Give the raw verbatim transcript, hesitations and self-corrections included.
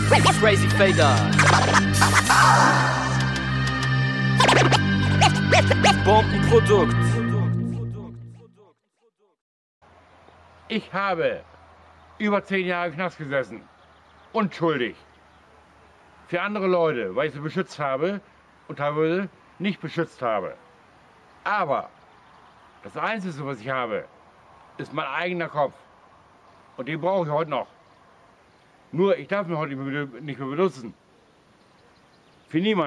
Crazy Fader. Bombenprodukt. Ich habe über zehn Jahre im Knast gesessen. Unschuldig. Für andere Leute, weil ich sie beschützt habe und teilweise nicht beschützt habe. Aber das Einzige, was ich habe, ist mein eigener Kopf. Und den brauche ich heute noch. Nur, ich darf ihn heute nicht mehr benutzen. Für niemanden.